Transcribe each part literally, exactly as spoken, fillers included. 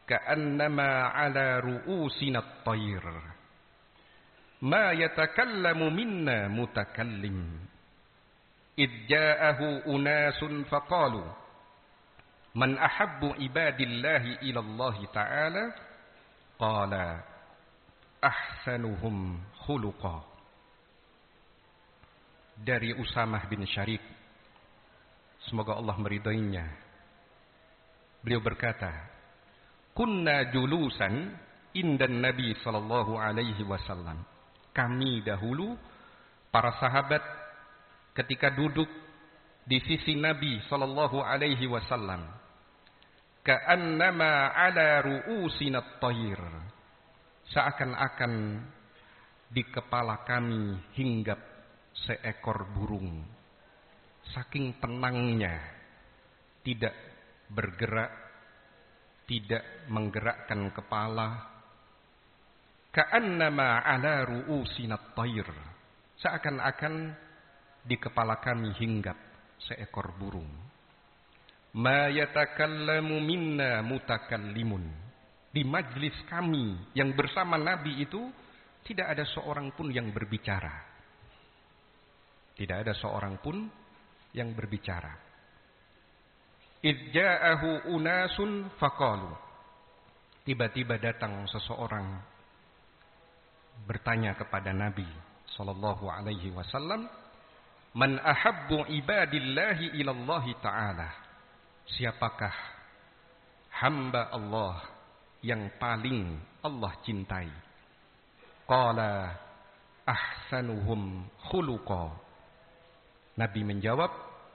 ka'annama 'ala ru'usina at-tayr ma yatakallamu minna mutakallim id ja'ahu unasun faqalu man ahabbu ibadillahi ila Allah ta'ala qala ahsanuhum khuluqa. Dari Usamah bin Syarik, semoga Allah meridainya, beliau berkata, kunna julusan indan Nabi sallallahu alaihi wasallam. Kami dahulu para sahabat ketika duduk di sisi Nabi sallallahu alaihi wasallam, ka'annama 'ala ru'usina at-tayr, seakan-akan di kepala kami hinggap seekor burung. Saking tenangnya, tidak bergerak, tidak menggerakkan kepala. Ka'annama 'ala ru'usina at-tayr, seakan-akan di kepala kami hinggap seekor burung. Ma yatakallamu minna mutakallimun. Di majlis kami yang bersama Nabi itu tidak ada seorang pun yang berbicara. Tidak ada seorang pun yang berbicara. Idh ja'ahu unasun faqalu. Tiba-tiba datang seseorang bertanya kepada Nabi sallallahu alaihi wasallam, man ahabbu ibadillahi ilallahi ta'ala. Siapakah hamba Allah yang paling Allah cintai? Qala ahsanuhum khuluqa. Nabi menjawab,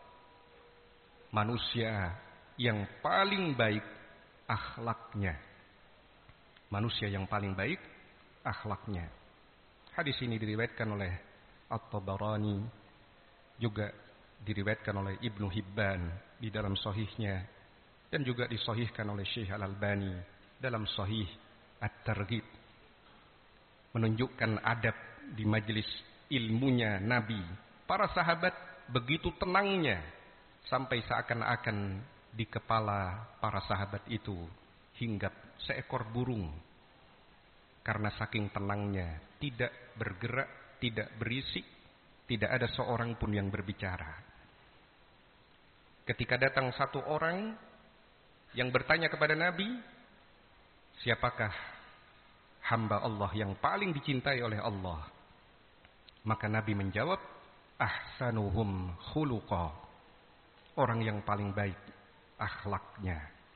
manusia yang paling baik akhlaknya. Manusia yang paling baik akhlaknya. Hadis ini diriwayatkan oleh At-Tabarani, juga diriwayatkan oleh Ibnu Hibban di dalam sahihnya, dan juga disahihkan oleh Syekh Al-Albani dalam Sahih At-Targhib. Menunjukkan adab di majelis ilmunya Nabi. Para sahabat begitu tenangnya sampai seakan-akan di kepala para sahabat itu hinggap seekor burung. Karena saking tenangnya, tidak bergerak, tidak berisik, tidak ada seorang pun yang berbicara. Ketika datang satu orang yang bertanya kepada Nabi, siapakah hamba Allah yang paling dicintai oleh Allah? Maka Nabi menjawab, ahsanuhum khuluqa. Orang yang paling baik akhlaknya.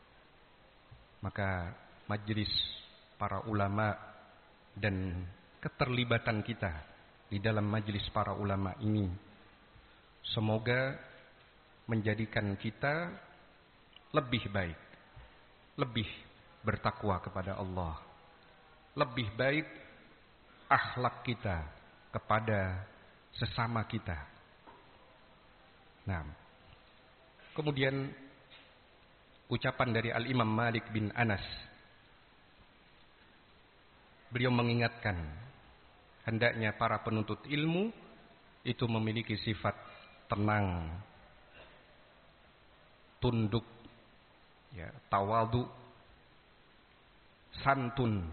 Maka majelis para ulama dan keterlibatan kita di dalam majelis para ulama ini, semoga menjadikan kita lebih baik, lebih bertakwa kepada Allah, lebih baik akhlak kita kepada sesama kita. Nah, kemudian ucapan dari Al-Imam Malik bin Anas, beliau mengingatkan hendaknya para penuntut ilmu itu memiliki sifat tenang, tunduk, ya, tawadhu, santun.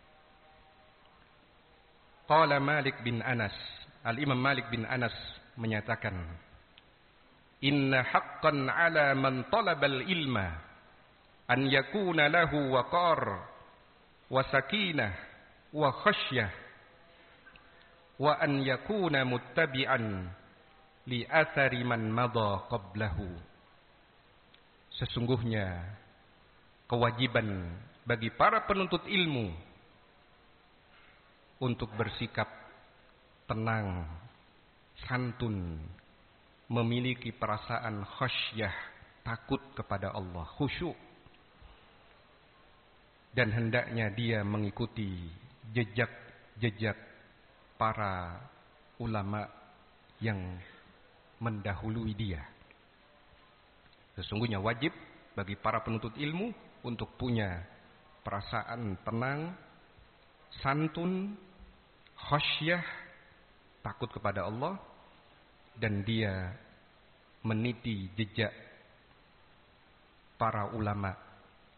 Qala Malik bin Anas, Al-Imam Malik bin Anas menyatakan, inna haqqan ala man talabal ilma an yakuna lahu waqar wa sakinah wa khasyah wa an yakuna muttabi'an li athari man madha qablahu. Sesungguhnya kewajiban bagi para penuntut ilmu untuk bersikap tenang, santun, memiliki perasaan khasyah, takut kepada Allah, khusyuk. Dan hendaknya dia mengikuti jejak-jejak para ulama yang mendahului dia. Sesungguhnya wajib bagi para penuntut ilmu untuk punya perasaan tenang, santun, khasyah, takut kepada Allah, dan dia meniti jejak para ulama